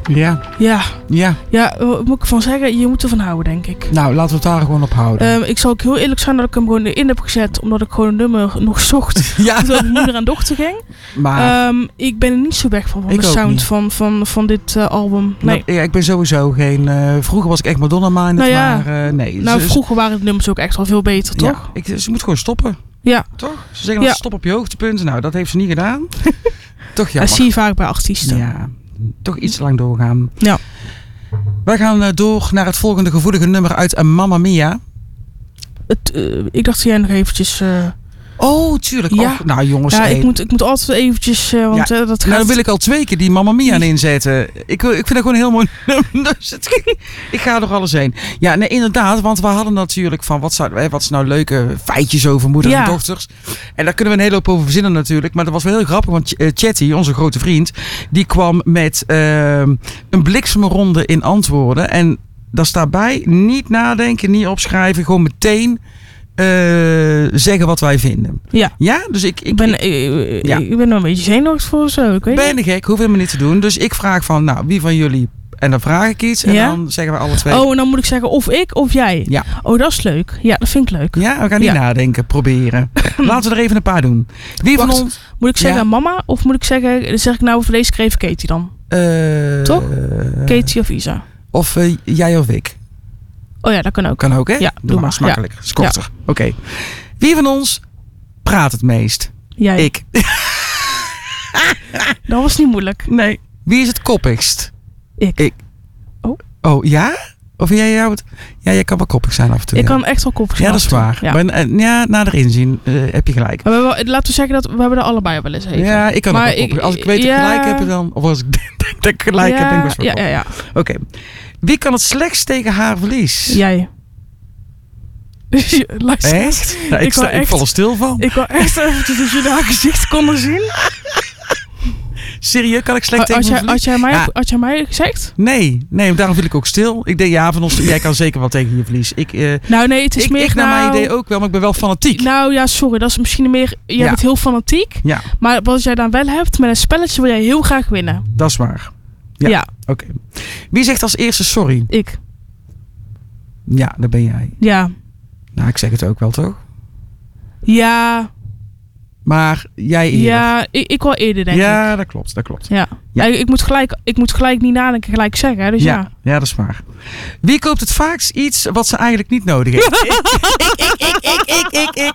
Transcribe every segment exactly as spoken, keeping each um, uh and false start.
Ja. Ja. Ja. Ja, wat moet ik ervan zeggen? Je moet ervan houden, denk ik. Nou, laten we het daar gewoon op houden. Um, ik zal ook heel eerlijk zijn dat ik hem gewoon erin heb gezet. Omdat ik gewoon een nummer nog zocht. Ja. Toen het moeder en dochter ging. Maar Um, ik ben er niet zo weg van, van ik de ook sound niet. van, van, van dit uh, album. Nee. Nou, ja, ik ben sowieso geen... Uh, vroeger was ik echt Madonna-minded, Nou ja. maar uh, nee. Nou, ze, vroeger waren de nummers ook echt wel veel beter, toch? Ja, ik, ze moet gewoon stoppen. Ja. Toch? Ze zeggen Ja. dat stop op je hoogtepunt. Nou, dat heeft ze niet gedaan. Toch Dat jammer. zie je vaak bij artiesten. Ja, toch iets te lang doorgaan. Ja. Wij gaan uh, door naar het volgende gevoelige nummer uit uh, Mamma Mia. Het, uh, ik dacht dat jij nog eventjes... Uh... Oh, tuurlijk. Ja. Och, nou jongens. Ja, hey. ik moet, ik moet altijd eventjes... Uh, want Ja. uh, dat gaat... Nou, dan wil ik al twee keer die Mamma Mia aan inzetten. Ik, ik vind dat gewoon een heel mooi nummer. Dus het, ik ga er alles heen. Ja, nee, inderdaad. Want we hadden natuurlijk van... Wat, zou, wat is nou leuke feitjes over moeders Ja. en dochters. En daar kunnen we een hele hoop over verzinnen natuurlijk. Maar dat was wel heel grappig. Want uh, Chatty, onze grote vriend... Die kwam met uh, een bliksemronde in antwoorden. En daar staat bij... Niet nadenken, niet opschrijven. Gewoon meteen... Uh, zeggen wat wij vinden. Ja. Ja, dus ik... Ik ben, ik, ik, ja. ik ben er een beetje zenuwachtig voor of zo. Ik weet Ben niet. je gek, hoef helemaal niet te doen. Dus ik vraag van, nou, wie van jullie... En dan vraag ik iets en Ja? dan zeggen we alle twee. Oh, en dan moet ik zeggen of ik of jij. Ja. Oh, dat is leuk. Ja, dat vind ik leuk. Ja, we gaan niet Ja. nadenken, proberen. Laten we er even een paar doen. Wie van Wacht, ons... Moet ik zeggen Ja. mama of moet ik zeggen... Dan zeg ik nou voor deze schreef Katie dan. Uh, Toch? Katie of Isa? Of uh, jij of ik. Oh ja, dat kan ook. Kan ook, hè? Ja, doe, doe maar. maar. Is makkelijk. Ja. Is korter. Oké. Okay. Wie van ons praat het meest? Jij. Ik. Dat was niet moeilijk. Nee. Wie is het koppigst? Ik. Ik. Oh. Oh, ja? Of jij jou het... Ja, jij kan wel koppig zijn af en toe. Ik ja. kan echt wel koppig zijn. Ja, dat is waar. Ja. Maar, uh, ja, na erin zien uh, heb je gelijk. Maar we hebben, laten we zeggen dat we hebben er allebei wel eens even. Ja, ik kan maar ook wel koppig. ik- Als ik weet dat ik ja. gelijk heb dan... Of als ik denk dat ik gelijk ja, heb, denk ik best wel ja, koppig. ja, ja. Oké. Okay. Wie kan het slechtst tegen haar verlies? Jij. Luister. Echt? Nou, ik, Ik sta, wou ik echt- val er stil van. Ik wil echt eventjes dat jullie haar gezicht konden zien. Serieus, kan ik slecht Had tegen jij, mijn had, verlies? jij mij, Ja. had jij mij gezegd? Nee, nee, daarom viel ik ook stil. Ik denk, ja, van ons, jij kan zeker wel tegen je verlies. Ik, uh, Nou nee, het is ik, meer ik naar nou, mijn idee ook wel, maar ik ben wel fanatiek. Nou ja, sorry, dat is misschien meer... Jij Ja. bent heel fanatiek. Ja, Maar wat jij dan wel hebt, met een spelletje wil jij heel graag winnen. dat is waar. Ja. Ja, Oké. Okay. Wie zegt als eerste sorry? ik. Ja, dat ben jij. Ja. Nou, ik zeg het ook wel, toch? Ja. Maar jij eerder. Ja, ik, ik wel eerder denk ik. Ja, dat klopt, dat klopt. Ja. Ja. Ja. Ik, moet gelijk, ik moet gelijk niet nadenken, gelijk zeggen. hè, Dus ja. Ja, ja, dat is waar. Wie koopt het vaakst iets wat ze eigenlijk niet nodig heeft? ik, ik, ik, ik, ik, ik,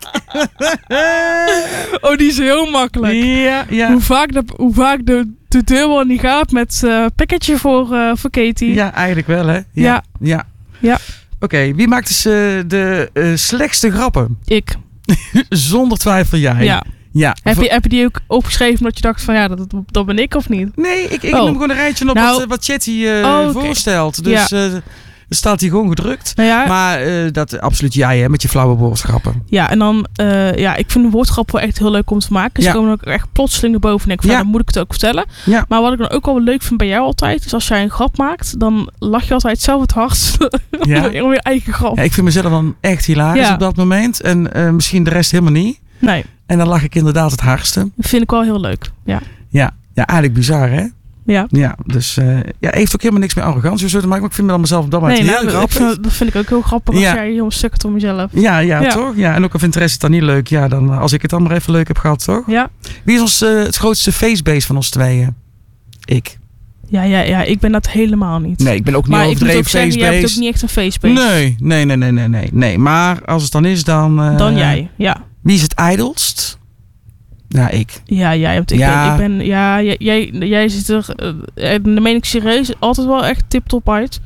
ik. Oh, die is heel makkelijk. Ja, ja. Hoe vaak de, hoe vaak de, de deur wel niet gaat met uh, pakketje voor, uh, voor Katie. Ja, eigenlijk wel, hè? Ja. Ja. ja. Ja. Oké, okay, wie maakt dus uh, de uh, slechtste grappen? Ik. Zonder twijfel jij. Ja. Ja. Heb je, heb je die ook opgeschreven omdat je dacht van ja, dat, dat ben ik of niet? Nee, ik, ik Oh. noem gewoon een rijtje op Nou, wat, wat Chatty uh, oh, okay. voorstelt. Dus Ja. uh, er staat hier gewoon gedrukt. Nou ja, Maar uh, dat absoluut jij, hè, met je flauwe woordgrappen. ja, en dan, uh, ja, ik vind de woordgrap wel echt heel leuk om te maken. Dus Ja. ik kom er ook echt plotseling naar boven en denk van, Ja. ja, dan moet ik het ook vertellen. Ja. Maar wat ik dan ook wel leuk vind bij jou altijd, is als jij een grap maakt, dan lach je altijd zelf het hardst Ja. om je eigen grap. Ja, ik vind mezelf dan echt hilarisch Ja. op dat moment. En uh, misschien de rest helemaal niet. Nee, En dan lach ik inderdaad het hardste. dat vind ik wel heel leuk. Ja. Ja, ja, eigenlijk bizar, hè? Ja. Ja, dus uh, ja, heeft ook helemaal niks met arrogantie of zo te maken. Maar ik vind me dan mezelf op dat moment Nee, heel nou, ik grappig. vind, dat vind ik ook heel grappig als Ja. jij heel stukkert om jezelf. Ja, ja, Ja. toch? Ja, en ook al vindt de rest het dan niet leuk. Ja, dan als ik het dan maar even leuk heb gehad, toch? Ja. Wie is ons, uh, het grootste facebase van ons tweeën? Ik. Ja, ja, ja, ik ben dat helemaal niet. Nee, ik ben ook niet maar ik moet overdreven ook zeggen, jij hebt ook facebase. niet echt een facebase. Nee, nee, nee, nee, nee, nee, nee. Maar als het dan is, dan... Uh, Dan jij, ja. Wie is het ijdelst? Ja, ik. Ja, jij hebt, ik, Ja. Ben, ik ben, ja, jij, jij, jij ziet er, uh, dan meen ik serieus, altijd wel echt tip-top uit.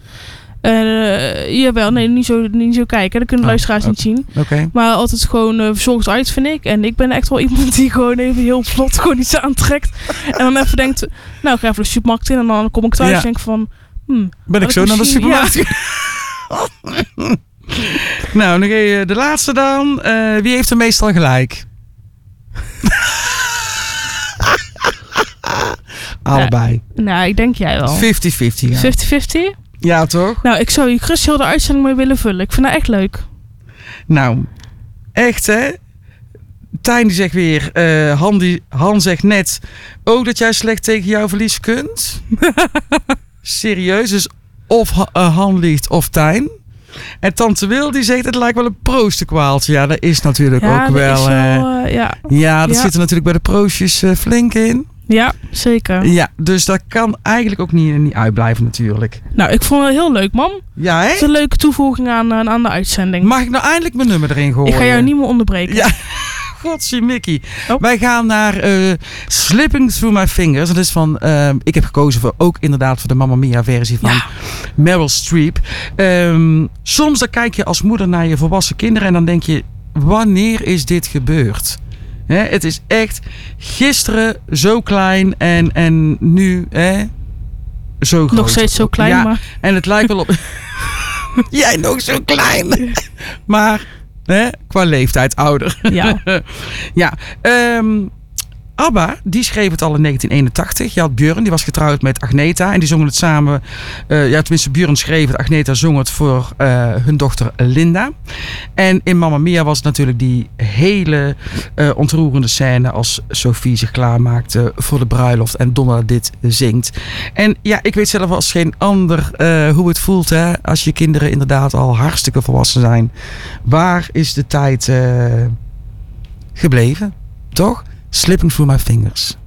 Uh, jawel, nee, niet zo, niet zo kijken, dat kunnen Oh, luisteraars niet oké. zien. Oké. Okay. Maar altijd gewoon uh, verzorgd uit, vind ik. En ik ben echt wel iemand die gewoon even heel vlot gewoon iets aantrekt. En dan even denkt, nou, ik ga even de supermarkt in en dan kom ik thuis Ja. en denk van, hmm, Ben ik had zo naar de misschien- supermarkt? Ja. Nou, nog even de laatste dan. Uh, wie heeft er meestal gelijk? Allebei. Nou, ik denk jij wel. vijftig vijftig. Ja. vijftig vijftig? Ja, toch? Nou, ik zou je gerust heel de uitzending mee willen vullen. Ik vind dat echt leuk. Nou, echt hè? Tijn die zegt weer, uh, Han, die, Han zegt net ook dat jij slecht tegen jouw verlies kunt. serieus. Dus of uh, Han liegt of Tijn. En tante Wil die zegt het lijkt wel een proostenkwaaltje. Ja, dat is natuurlijk ja, ook wel... Is wel uh, uh, ja, ja, dat ja. zit er natuurlijk bij de proostjes uh, flink in. Ja, zeker. Ja, dus dat kan eigenlijk ook niet, niet uitblijven natuurlijk. Nou, ik vond het heel leuk, man. Ja, hè? Het is een leuke toevoeging aan, aan de uitzending. Mag ik nou eindelijk mijn nummer erin gooien? Ik ga jou niet meer onderbreken. Ja. Godsie Mickey. Oh. Wij gaan naar uh, Slipping Through My Fingers. Dat is van, uh, ik heb gekozen voor ook inderdaad voor de Mamma Mia versie van ja. Meryl Streep. Um, soms dan kijk je als moeder naar je volwassen kinderen en dan denk je, wanneer is dit gebeurd? Hè, het is echt gisteren zo klein en, en nu hè, zo groot. Nog steeds zo klein, ja, maar... En het lijkt wel op... Jij nog zo klein. Maar... Hè? Qua leeftijd ouder. Ja. ja. Um, ABBA, die schreef het al in negentien eenentachtig. Je had Björn, die was getrouwd met Agneta. En die zongen het samen. Uh, ja, tenminste, Björn schreef het. Agneta zong het voor uh, hun dochter Linda. En in Mamma Mia was het natuurlijk die hele uh, ontroerende scène als Sophie zich klaarmaakte voor de bruiloft en Donna dit zingt. En ja, ik weet zelf als geen ander uh, hoe het voelt, hè, als je kinderen inderdaad al hartstikke volwassen zijn. Waar is de tijd uh, gebleven? Toch? Slipping Through My Fingers.